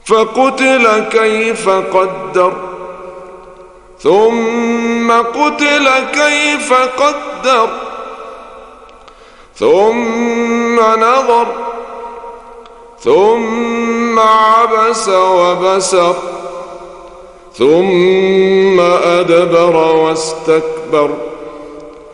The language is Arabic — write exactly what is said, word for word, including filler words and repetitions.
فقتل كيف قدر ثم قتل كيف قدر ثم نظر ثم عبس وبسر ثم أدبر واستكبر